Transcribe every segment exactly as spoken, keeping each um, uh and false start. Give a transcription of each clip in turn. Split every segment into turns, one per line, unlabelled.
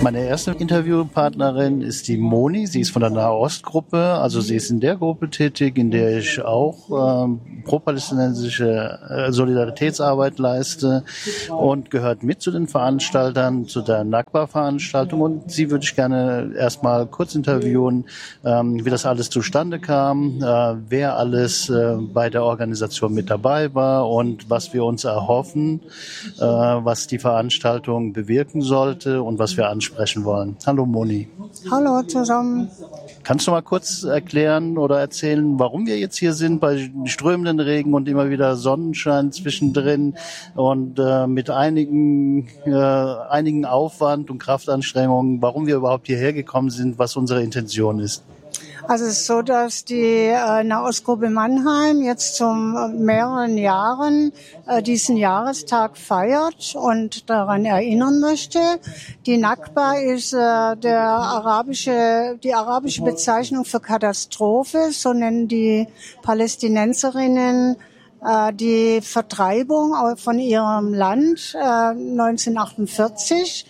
Meine erste Interviewpartnerin ist die Moni. Sie ist von der Nahostgruppe, also sie ist in der Gruppe tätig, in der ich auch ähm, pro-palästinensische äh, Solidaritätsarbeit leiste und gehört mit zu den Veranstaltern, zu der Nakba-Veranstaltung. Und sie würde ich gerne erstmal kurz interviewen, ähm, wie das alles zustande kam, äh, wer alles äh, bei der Organisation mit dabei war und was wir uns erhoffen, äh, was die Veranstaltung bewirken sollte und was wir ansprechen wollen. Hallo Moni.
Hallo zusammen.
Kannst du mal kurz erklären oder erzählen, warum wir jetzt hier sind bei strömenden Regen und immer wieder Sonnenschein zwischendrin und äh, mit einigen, äh, einigen Aufwand und Kraftanstrengungen, warum wir überhaupt hierher gekommen sind, was unsere Intention ist?
Also es ist so, dass die äh, Nahostgruppe Mannheim jetzt zum äh, mehreren Jahren äh, diesen Jahrestag feiert und daran erinnern möchte. Die Nakba ist äh, der arabische, die arabische Bezeichnung für Katastrophe, so nennen die Palästinenserinnen äh, die Vertreibung von ihrem Land äh, neunzehnhundertachtundvierzig.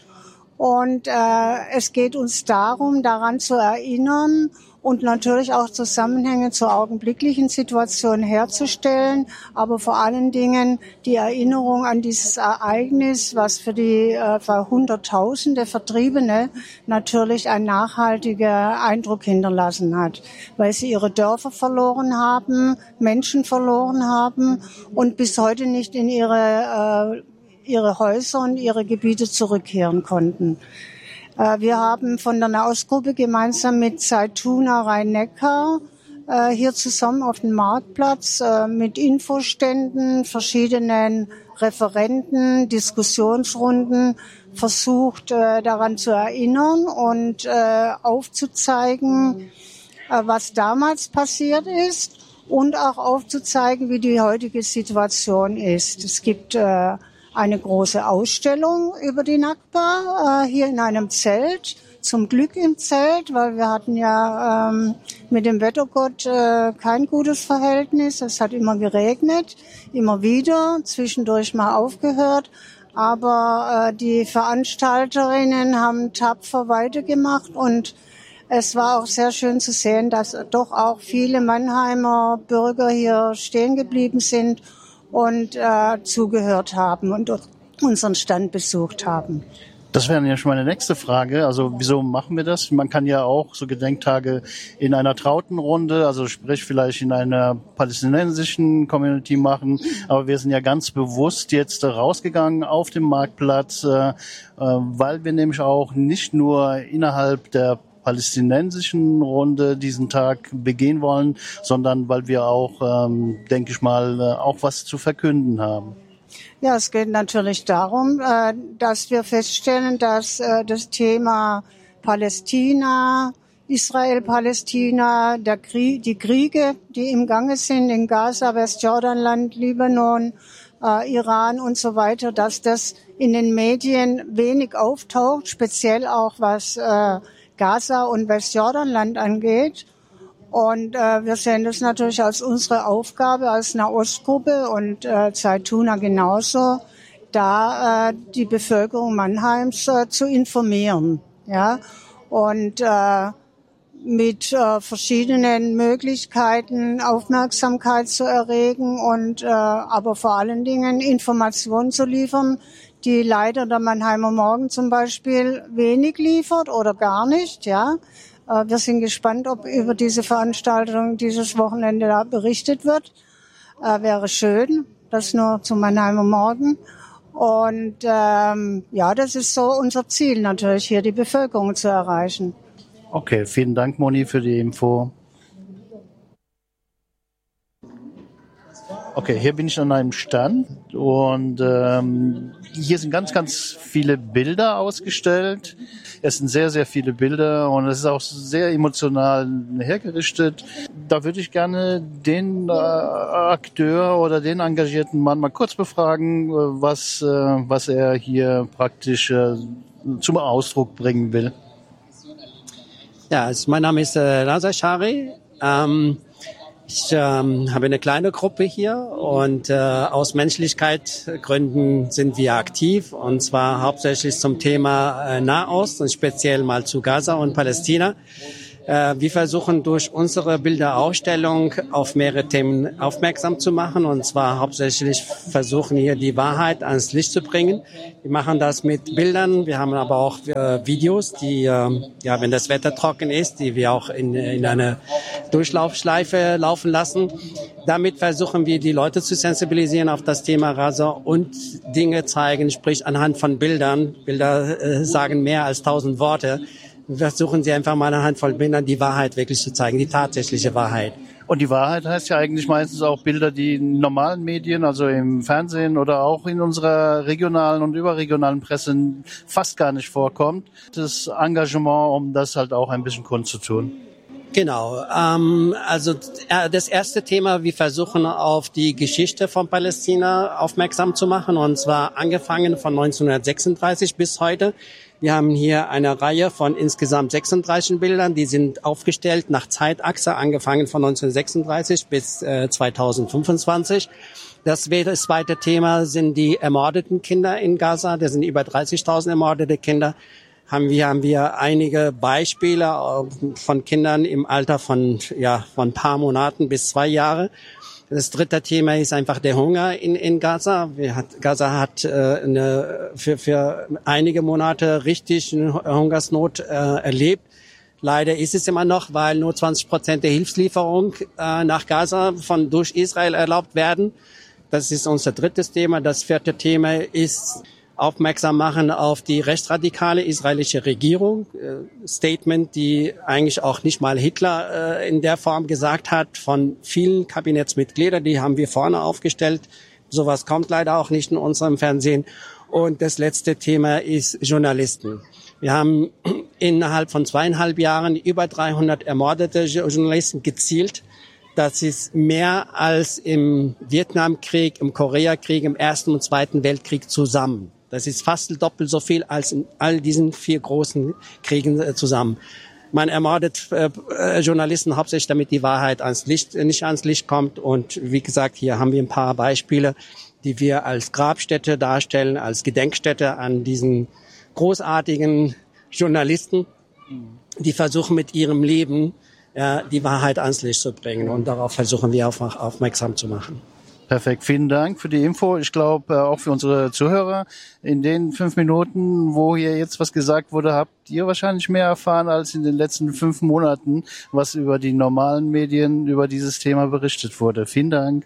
Und äh, es geht uns darum, daran zu erinnern und natürlich auch Zusammenhänge zur augenblicklichen Situation herzustellen, aber vor allen Dingen die Erinnerung an dieses Ereignis, was für die äh, für Hunderttausende Vertriebene natürlich einen nachhaltigen Eindruck hinterlassen hat, weil sie ihre Dörfer verloren haben, Menschen verloren haben und bis heute nicht in ihre äh, ihre Häuser und ihre Gebiete zurückkehren konnten. Wir haben von der Nahostgruppe gemeinsam mit Zaytuna Rhein-Neckar hier zusammen auf dem Marktplatz mit Infoständen, verschiedenen Referenten, Diskussionsrunden versucht, daran zu erinnern und aufzuzeigen, was damals passiert ist und auch aufzuzeigen, wie die heutige Situation ist. Es gibt eine große Ausstellung über die Nakba äh, hier in einem Zelt, zum Glück im Zelt, weil wir hatten ja ähm, mit dem Wettergott äh, kein gutes Verhältnis. Es hat immer geregnet, immer wieder, zwischendurch mal aufgehört. Aber äh, die Veranstalterinnen haben tapfer weitergemacht und es war auch sehr schön zu sehen, dass doch auch viele Mannheimer Bürger hier stehen geblieben sind und äh, zugehört haben und unseren Stand besucht haben.
Das wäre ja schon meine nächste Frage. Also wieso machen wir das? Man kann ja auch so Gedenktage in einer trauten Runde, also sprich vielleicht in einer palästinensischen Community machen. Aber wir sind ja ganz bewusst jetzt rausgegangen auf dem Marktplatz, äh, weil wir nämlich auch nicht nur innerhalb der palästinensischen Runde diesen Tag begehen wollen, sondern weil wir auch, ähm, denke ich mal, äh, auch was zu verkünden haben.
Ja, es geht natürlich darum, äh, dass wir feststellen, dass äh, das Thema Palästina, Israel-Palästina, der Krieg, die Kriege, die im Gange sind in Gaza, Westjordanland, Libanon, äh, Iran und so weiter, dass das in den Medien wenig auftaucht, speziell auch was äh, Gaza und Westjordanland angeht. Und äh, wir sehen das natürlich als unsere Aufgabe als Nahostgruppe und äh, Zaytuna genauso, da äh, die Bevölkerung Mannheims äh, zu informieren. Ja, und äh, mit äh, verschiedenen Möglichkeiten Aufmerksamkeit zu erregen und äh, aber vor allen Dingen Informationen zu liefern, die leider der Mannheimer Morgen zum Beispiel wenig liefert oder gar nicht. Ja, äh, wir sind gespannt, ob über diese Veranstaltung dieses Wochenende da berichtet wird. Äh, wäre schön, das nur zum Mannheimer Morgen. Und ähm, ja, das ist so unser Ziel natürlich, hier die Bevölkerung zu erreichen.
Okay, vielen Dank, Moni, für die Info. Okay, hier bin ich an einem Stand und ähm, hier sind ganz, ganz viele Bilder ausgestellt. Es sind sehr, sehr viele Bilder und es ist auch sehr emotional hergerichtet. Da würde ich gerne den äh, Akteur oder den engagierten Mann mal kurz befragen, was, äh, was er hier praktisch äh, zum Ausdruck bringen will.
Ja, also mein Name ist äh, Raza Shari. Ähm, Ich ähm, habe eine kleine Gruppe hier und äh, aus Menschlichkeitsgründen sind wir aktiv, und zwar hauptsächlich zum Thema äh, Nahost und speziell mal zu Gaza und Palästina. Äh, wir versuchen durch unsere Bilderausstellung auf mehrere Themen aufmerksam zu machen, und zwar hauptsächlich versuchen hier die Wahrheit ans Licht zu bringen. Wir machen das mit Bildern, wir haben aber auch äh, Videos, die, äh, ja, wenn das Wetter trocken ist, die wir auch in, in eine Durchlaufschleife laufen lassen. Damit versuchen wir, die Leute zu sensibilisieren auf das Thema Gaza und Dinge zeigen, sprich anhand von Bildern. Bilder äh, sagen mehr als tausend Worte. Versuchen Sie einfach mal anhand von Bildern die Wahrheit wirklich zu zeigen, die tatsächliche Wahrheit.
Und die Wahrheit heißt ja eigentlich meistens auch Bilder, die in normalen Medien, also im Fernsehen oder auch in unserer regionalen und überregionalen Presse fast gar nicht vorkommt. Das Engagement, um das halt auch ein bisschen kundzutun.
Genau, ähm, also äh, das erste Thema, wir versuchen auf die Geschichte von Palästina aufmerksam zu machen, und zwar angefangen von neunzehnhundertsechsunddreißig bis heute. Wir haben hier eine Reihe von insgesamt sechsunddreißig Bildern, die sind aufgestellt nach Zeitachse, angefangen von neunzehnhundertsechsunddreißig bis äh, zweitausendfünfundzwanzig. Das zweite Thema sind die ermordeten Kinder in Gaza. Das sind über dreißigtausend ermordete Kinder. Haben wir, haben wir einige Beispiele von Kindern im Alter von, ja, von ein paar Monaten bis zwei Jahre. Das dritte Thema ist einfach der Hunger in, in Gaza. Wir hat, Gaza hat äh, eine, für, für einige Monate richtig eine Hungersnot äh, erlebt. Leider ist es immer noch, weil nur zwanzig Prozent der Hilfslieferung äh, nach Gaza von durch Israel erlaubt werden. Das ist unser drittes Thema. Das vierte Thema ist aufmerksam machen auf die rechtsradikale israelische Regierung. Äh, Statement, die eigentlich auch nicht mal Hitler äh, in der Form gesagt hat, von vielen Kabinettsmitgliedern, die haben wir vorne aufgestellt. Sowas kommt leider auch nicht in unserem Fernsehen. Und das letzte Thema ist Journalisten. Wir haben innerhalb von zweieinhalb Jahren über dreihundert ermordete Journalisten gezielt. Das ist mehr als im Vietnamkrieg, im Koreakrieg, im Ersten und Zweiten Weltkrieg zusammen. Das ist fast doppelt so viel als in all diesen vier großen Kriegen äh, zusammen. Man ermordet äh, Journalisten hauptsächlich, damit die Wahrheit ans Licht, äh, nicht ans Licht kommt. Und wie gesagt, hier haben wir ein paar Beispiele, die wir als Grabstätte darstellen, als Gedenkstätte an diesen großartigen Journalisten, die versuchen mit ihrem Leben äh, die Wahrheit ans Licht zu bringen. Und darauf versuchen wir auch aufmerksam zu machen.
Perfekt, vielen Dank für die Info. Ich glaube, auch für unsere Zuhörer, in den fünf Minuten, wo hier jetzt was gesagt wurde, habt ihr wahrscheinlich mehr erfahren als in den letzten fünf Monaten, was über die normalen Medien über dieses Thema berichtet wurde. Vielen Dank.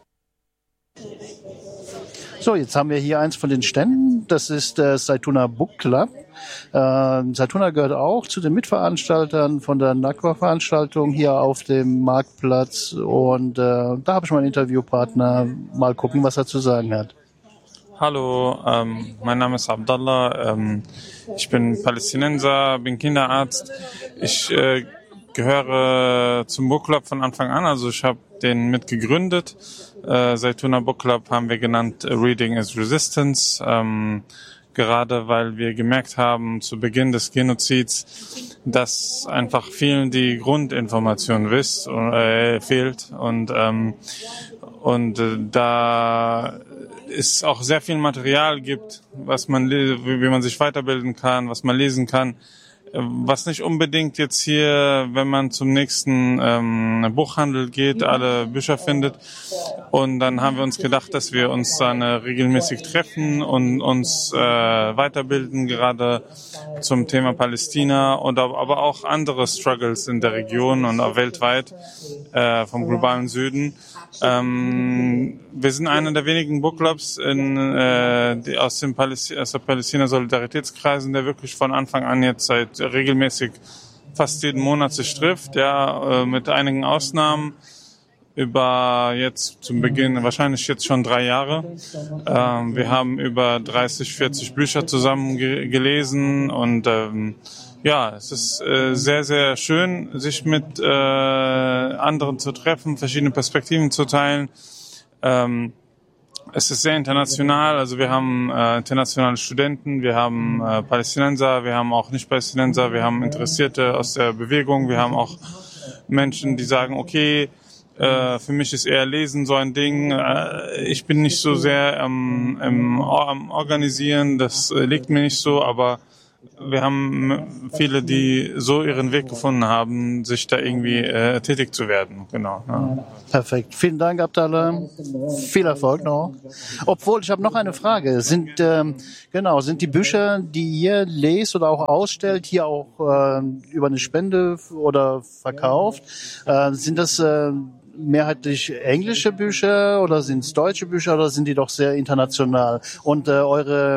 So, jetzt haben wir hier eins von den Ständen. Das ist der Zaytouna Book Club. Äh, Zaytouna gehört auch zu den Mitveranstaltern von der Nakba-Veranstaltung hier auf dem Marktplatz. Und äh, da habe ich meinen Interviewpartner. Mal gucken, was er zu sagen hat.
Hallo, ähm, mein Name ist Abdallah. Ähm, ich bin Palästinenser, bin Kinderarzt. Ich äh, gehöre zum Book Club von Anfang an. Also ich habe den mitgegründet. Äh, Zaytouna Book Club haben wir genannt Reading is Resistance. Ähm, gerade weil wir gemerkt haben zu Beginn des Genozids, dass einfach vielen die Grundinformation wisst, äh, fehlt und ähm, und äh, da es auch sehr viel Material gibt, was man wie man sich weiterbilden kann, was man lesen kann, was nicht unbedingt jetzt hier, wenn man zum nächsten ähm, Buchhandel geht, alle Bücher findet. Und dann haben wir uns gedacht, dass wir uns dann äh, regelmäßig treffen und uns äh, weiterbilden, gerade zum Thema Palästina und aber auch andere Struggles in der Region und auch weltweit äh, vom globalen Süden. Ähm, wir sind einer der wenigen Bookclubs in, äh, die aus dem Palästina, aus der Palästina-Solidaritätskreisen, der wirklich von Anfang an jetzt seit regelmäßig fast jeden Monat sich trifft, ja, äh, mit einigen Ausnahmen über jetzt zum Beginn wahrscheinlich jetzt schon drei Jahre. Ähm, wir haben über dreißig, vierzig Bücher zusammen ge- gelesen und ähm, ja, es ist äh, sehr, sehr schön, sich mit äh, anderen zu treffen, verschiedene Perspektiven zu teilen. Ähm, es ist sehr international, also wir haben äh, internationale Studenten, wir haben äh, Palästinenser, wir haben auch Nicht-Palästinenser, wir haben Interessierte aus der Bewegung, wir haben auch Menschen, die sagen, okay, Äh, für mich ist eher Lesen so ein Ding. Äh, ich bin nicht so sehr ähm, im, am Organisieren, das äh, liegt mir nicht so, aber wir haben viele, die so ihren Weg gefunden haben, sich da irgendwie äh, tätig zu werden. Genau. Ja.
Perfekt. Vielen Dank, Abdallah. Viel Erfolg noch. Obwohl, ich habe noch eine Frage. Sind ähm, genau sind die Bücher, die ihr lest oder auch ausstellt, hier auch äh, über eine Spende oder verkauft? Äh, sind das äh, mehrheitlich englische Bücher oder sind es deutsche Bücher oder sind die doch sehr international? Und äh, eure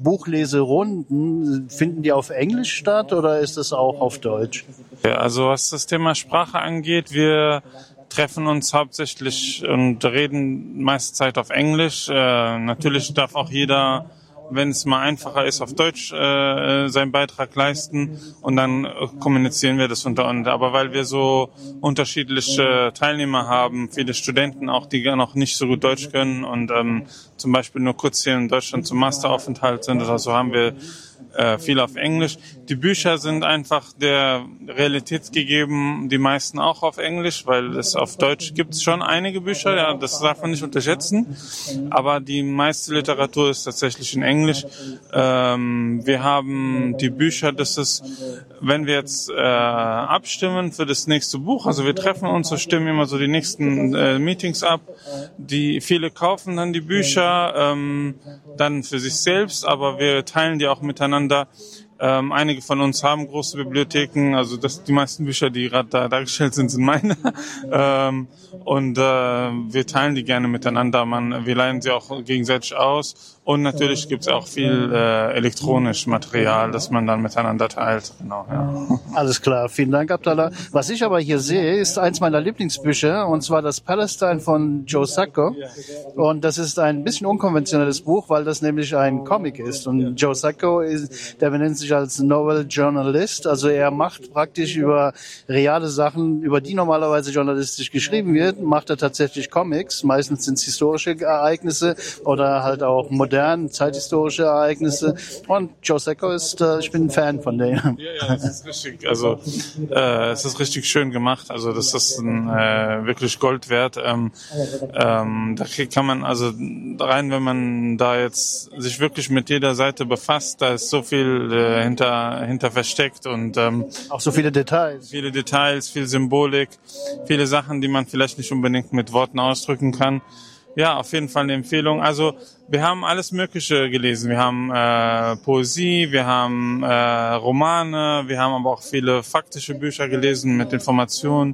Buchleserunden, finden die auf Englisch statt oder ist das auch auf Deutsch?
Ja, also was das Thema Sprache angeht, wir treffen uns hauptsächlich und reden meiste Zeit auf Englisch. Äh, natürlich darf auch jeder, wenn es mal einfacher ist, auf Deutsch äh, seinen Beitrag leisten und dann äh, kommunizieren wir das unter uns. Aber weil wir so unterschiedliche Teilnehmer haben, viele Studenten auch, die noch nicht so gut Deutsch können und ähm, zum Beispiel nur kurz hier in Deutschland zum Masteraufenthalt sind, also haben wir äh, viel auf Englisch. Die Bücher sind einfach der Realität gegeben, die meisten auch auf Englisch, weil es auf Deutsch gibt es schon einige Bücher, ja, das darf man nicht unterschätzen, aber die meiste Literatur ist tatsächlich in Englisch. Ähm, wir haben die Bücher, das ist, wenn wir jetzt äh, abstimmen für das nächste Buch, also wir treffen uns und stimmen immer so die nächsten äh, Meetings ab, die viele kaufen dann die Bücher, ähm, dann für sich selbst, aber wir teilen die auch miteinander. Ähm, einige von uns haben große Bibliotheken, also das, die meisten Bücher, die gerade da dargestellt sind, sind meine. ähm, und äh, wir teilen die gerne miteinander. Man, wir leihen sie auch gegenseitig aus. Und natürlich gibt es auch viel äh, elektronisch Material, das man dann miteinander teilt. Genau, ja.
Alles klar, vielen Dank, Abdallah. Was ich aber hier sehe, ist eins meiner Lieblingsbücher, und zwar das Palestine von Joe Sacco. Und das ist ein bisschen unkonventionelles Buch, weil das nämlich ein Comic ist. Und Joe Sacco, ist, der benennt sich als Novel Journalist. Also er macht praktisch über reale Sachen, über die normalerweise journalistisch geschrieben wird, macht er tatsächlich Comics. Meistens sind es historische Ereignisse oder halt auch moderne zeithistorische Ereignisse. Und Joe Sacco ist, äh, ich bin ein Fan von dem.
Ja, ja, das ist richtig, also äh, es ist richtig schön gemacht. Also das ist ein, äh, wirklich Gold wert. Ähm, ähm, da kann man also rein, wenn man da jetzt sich wirklich mit jeder Seite befasst, da ist so viel äh, hinter hinter versteckt und ähm,
auch so viele Details.
Viele Details, viel Symbolik, viele Sachen, die man vielleicht nicht unbedingt mit Worten ausdrücken kann. Ja, auf jeden Fall eine Empfehlung. Also wir haben alles Mögliche gelesen. Wir haben äh, Poesie, wir haben äh, Romane, wir haben aber auch viele faktische Bücher gelesen mit Informationen,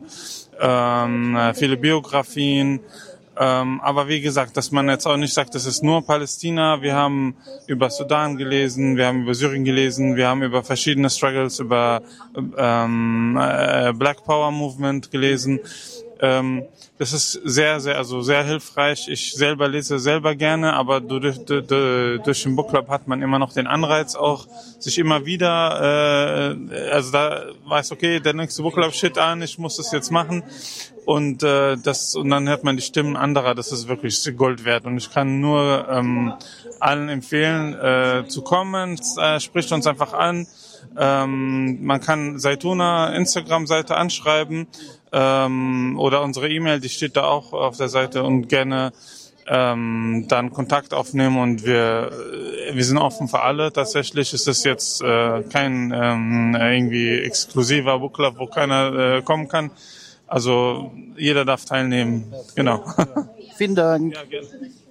ähm, äh, viele Biografien. Ähm, aber wie gesagt, dass man jetzt auch nicht sagt, das ist nur Palästina. Wir haben über Sudan gelesen, wir haben über Syrien gelesen, wir haben über verschiedene Struggles, über ähm, äh, Black Power Movement gelesen. Ähm, das ist sehr, sehr, also sehr hilfreich. Ich selber lese selber gerne, aber durch, durch, durch den Book Club hat man immer noch den Anreiz auch, sich immer wieder, äh, also da weiß, okay, der nächste Book Club steht an, ich muss das jetzt machen. Und äh, das und dann hört man die Stimmen anderer, das ist wirklich Gold wert. Und ich kann nur ähm, allen empfehlen, äh, zu kommen. Äh, spricht uns einfach an. Ähm, man kann Zaytuna Instagram-Seite anschreiben ähm, oder unsere E-Mail, die steht da auch auf der Seite, und gerne ähm, dann Kontakt aufnehmen, und wir wir sind offen für alle. Tatsächlich ist das jetzt äh, kein ähm, irgendwie exklusiver Book Club, wo keiner äh, kommen kann. Also jeder darf teilnehmen. Genau.
Vielen Dank.
Ja, gerne.